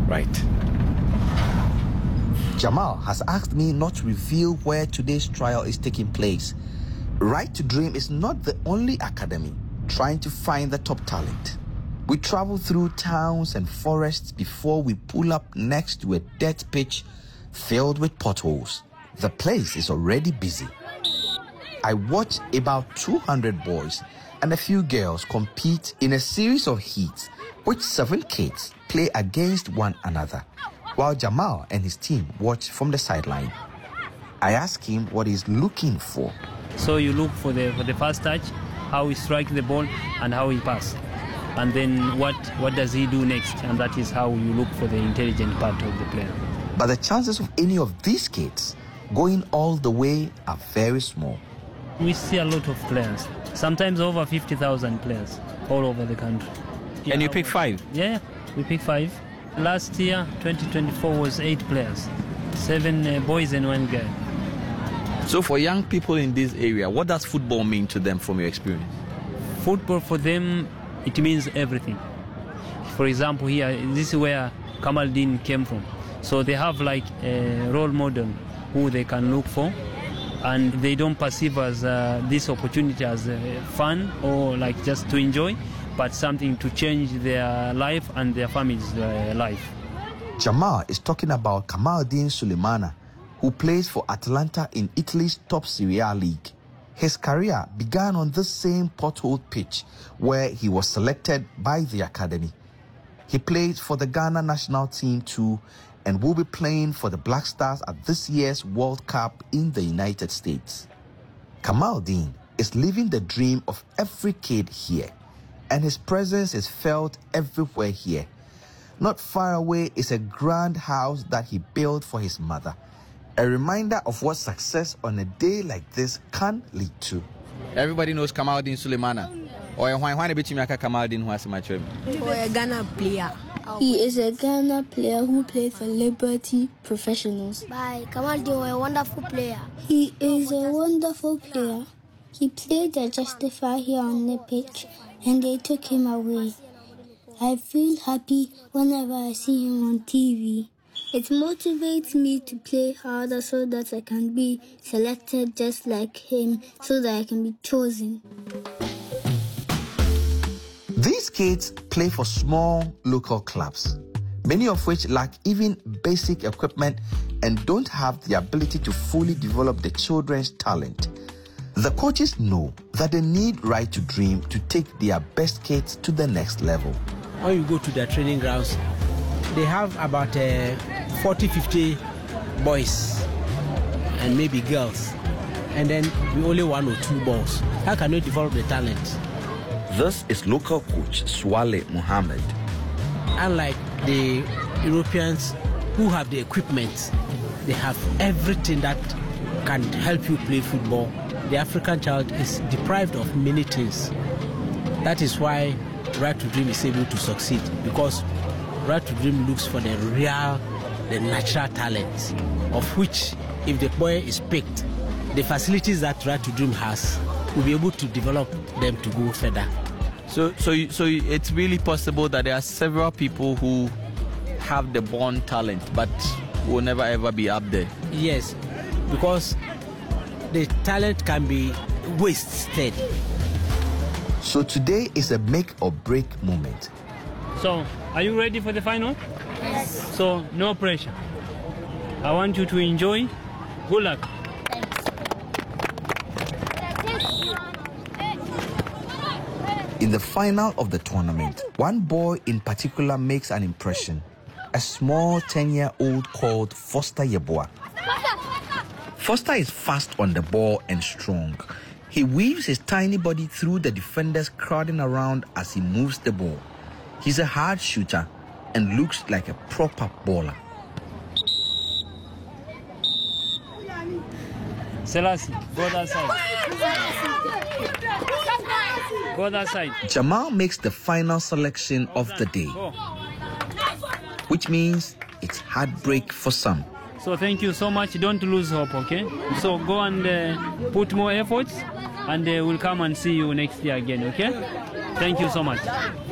Right. Jamal has asked me not to reveal where today's trial is taking place. Right to Dream is not the only academy trying to find the top talent. We travel through towns and forests before we pull up next to a dirt pitch filled with potholes. The place is already busy. I watch about 200 boys and a few girls compete in a series of heats, which 7 kids play against one another, while Jamal and his team watch from the sideline. I ask him what he's looking for. So you look for the first touch, how he strikes the ball and how he passes. And then what does he do next? And that is how you look for the intelligent part of the player. But the chances of any of these kids going all the way are very small. We see a lot of players, sometimes over 50,000 players all over the country. And you pick 5? Yeah, we pick 5. Last year, 2024, was 8 players, 7 boys and 1 girl. So for young people in this area, what does football mean to them from your experience? Football for them, it means everything. For example, here, this is where Kamaldeen came from. So they have like a role model who they can look for, and they don't perceive as this opportunity as fun or like just to enjoy, but something to change their life and their family's life. Jamal is talking about Kamaldeen Sulemana, who plays for Atalanta in Italy's top Serie A league. His career began on this same pothole pitch where he was selected by the academy. He played for the Ghana national team too, and will be playing for the Black Stars at this year's World Cup in the United States. Kamaldeen is living the dream of every kid here, and his presence is felt everywhere here. Not far away is a grand house that he built for his mother, a reminder of what success on a day like this can lead to. Everybody knows Kamaldeen Sulemana. Or why Kamaldeen who has my children? Or a Ghana player. He is a Ghana player who plays for Liberty Professionals. Bye. Kamaldeen is a wonderful player. He is a wonderful player. He played at Justify here on the pitch, and they took him away. I feel happy whenever I see him on TV. It motivates me to play harder so that I can be selected just like him, so that I can be chosen. These kids play for small local clubs, many of which lack even basic equipment and don't have the ability to fully develop the children's talent. The coaches know that they need Right to Dream to take their best kids to the next level. When you go to their training grounds, they have about 40-50 boys and maybe girls, and then we only 1 or 2 balls. How can you develop the talent? This is local coach Swale Muhammad. Unlike the Europeans who have the equipment, they have everything that can help you play football. The African child is deprived of many things. That is why Right to Dream is able to succeed, because Right to Dream looks for the natural talent, of which, if the boy is picked, the facilities that Right to Dream has will be able to develop them to go further. So it's really possible that there are several people who have the born talent but will never ever be up there. Yes, because the talent can be wasted. So today is a make or break moment. So, are you ready for the final? Yes. So, no pressure. I want you to enjoy. Good luck. In the final of the tournament, one boy in particular makes an impression. A small 10-year-old called Foster Yeboah. Foster is fast on the ball and strong. He weaves his tiny body through the defenders crowding around as he moves the ball. He's a hard shooter and looks like a proper baller. Selassie, go that side. Go that side. Jamal makes the final selection of the day, which means it's heartbreak for some. So thank you so much. Don't lose hope, okay? So go and put more efforts, and we'll come and see you next year again, okay? Thank you so much.